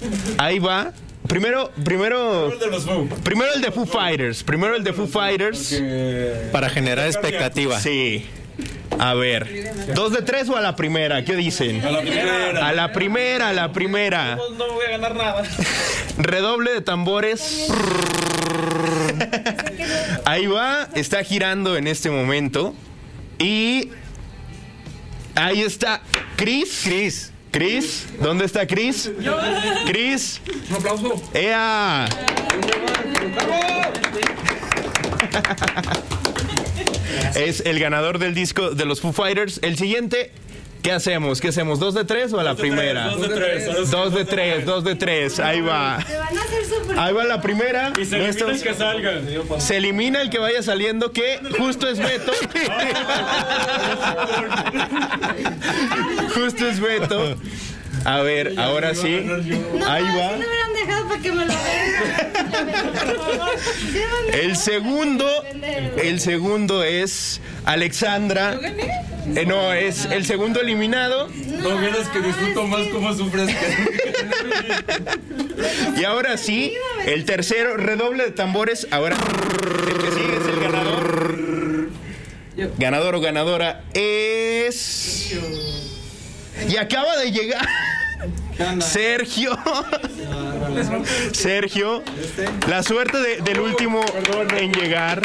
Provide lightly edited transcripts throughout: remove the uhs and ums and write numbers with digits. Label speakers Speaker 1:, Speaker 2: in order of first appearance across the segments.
Speaker 1: Ahí va. Primero el de Foo Fighters.
Speaker 2: Para generar expectativa.
Speaker 1: Sí. A ver, ¿2 de 3 o a la primera? ¿Qué dicen?
Speaker 3: A la primera.
Speaker 1: A la primera.
Speaker 3: No voy a ganar nada.
Speaker 1: Redoble de tambores. Ahí va, está girando en este momento. Y ahí está Chris, ¿dónde está Chris? Chris.
Speaker 3: Un aplauso.
Speaker 1: ¡Ea! Es el ganador del disco de los Foo Fighters. El siguiente, ¿qué hacemos? ¿2 de 3 o a la primera? 2 de 3. Ahí va. Ahí va la primera.
Speaker 3: Y se elimina el que salga.
Speaker 1: Se elimina el que vaya saliendo, que justo es Beto. Justo es Beto. A ver, ahora sí. Ahí va.
Speaker 4: No me hubieran dejado para que me lo vean.
Speaker 1: El segundo es Alexandra. No, es el segundo eliminado.
Speaker 3: No vieras que disfruto más cómo sufres.
Speaker 1: Y ahora sí, el tercero, redoble de tambores. Ahora, el que sigue es el ganador. Ganador o ganadora es... Y acaba de llegar Sergio, la suerte del último en llegar.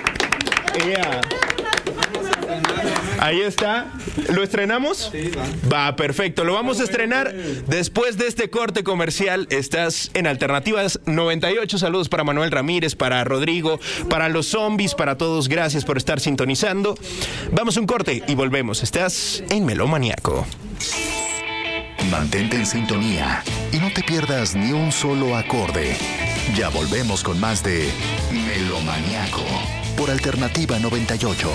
Speaker 1: Ahí está. ¿Lo estrenamos? Va, perfecto. Lo vamos a estrenar después de este corte comercial. Estás en Alternativas 98. Saludos para Manuel Ramírez, para Rodrigo, para los zombies, para todos. Gracias por estar sintonizando. Vamos a un corte y volvemos. Estás en Melomaniaco.
Speaker 5: Mantente en sintonía y no te pierdas ni un solo acorde. Ya volvemos con más de Melomaniaco por Alternativa 98.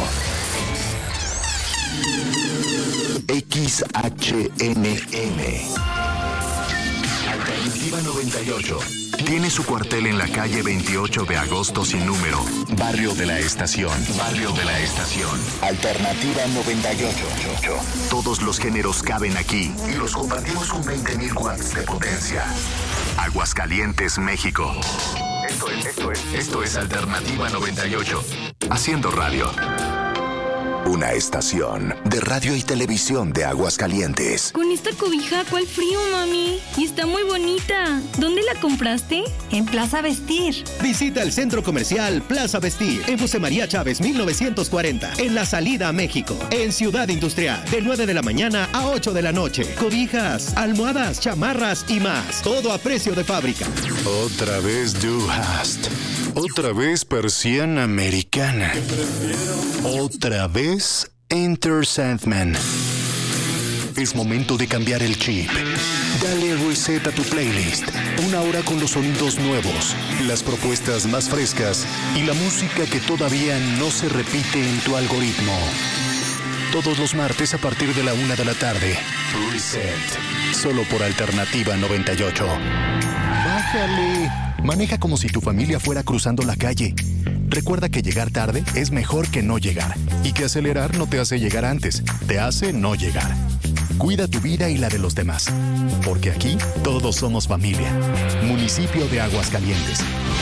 Speaker 5: XHNM Alternativa 98 tiene su cuartel en la calle 28 de agosto sin número, Barrio de la Estación. Alternativa 98. Todos los géneros caben aquí y los compartimos con 20.000 watts de potencia. Aguascalientes, México. Esto es Alternativa 98. Haciendo radio. Una estación de radio y televisión de Aguascalientes.
Speaker 6: Con esta cobija, ¿cuál frío, mami? Y está muy bonita. ¿Dónde la compraste?
Speaker 4: En Plaza Vestir.
Speaker 7: Visita el centro comercial Plaza Vestir en José María Chávez 1940, en la salida a México, en Ciudad Industrial, de 9 de la mañana a 8 de la noche. Cobijas, almohadas, chamarras y más. Todo a precio de fábrica.
Speaker 5: Otra vez Du Hast. Otra vez persiana americana. Otra vez Enter Sandman. Es momento de cambiar el chip. Dale reset a tu playlist. Una hora con los sonidos nuevos, las propuestas más frescas y la música que todavía no se repite en tu algoritmo. Todos los martes a partir de la 1 de la tarde. Reset. Solo por Alternativa 98. Bájale. Maneja como si tu familia fuera cruzando la calle. Recuerda que llegar tarde es mejor que no llegar. Y que acelerar no te hace llegar antes, te hace no llegar. Cuida tu vida y la de los demás. Porque aquí todos somos familia. Municipio de Aguascalientes.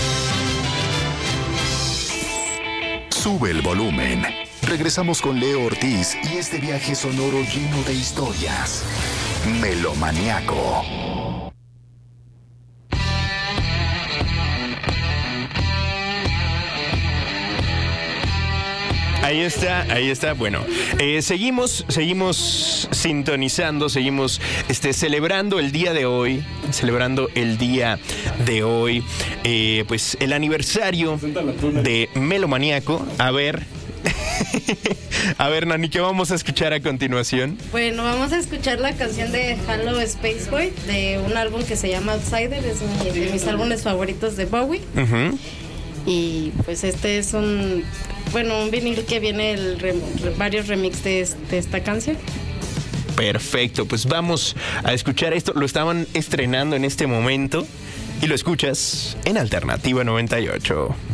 Speaker 5: Sube el volumen. Regresamos con Leo Ortiz y este viaje sonoro lleno de historias. Melomaniaco.
Speaker 1: Ahí está. Bueno, seguimos sintonizando, seguimos celebrando el día de hoy, pues el aniversario de Melomaniaco. A ver, Nani, ¿qué vamos a escuchar a continuación?
Speaker 8: Bueno, vamos a escuchar la canción de Halo Space Boy, de un álbum que se llama Outsider, es de mis álbumes favoritos de Bowie. Uh-huh. Y pues este es un vinil que viene varios remixes de esta canción.
Speaker 1: Perfecto, pues vamos a escuchar esto. Lo estaban estrenando en este momento y lo escuchas en Alternativa 98.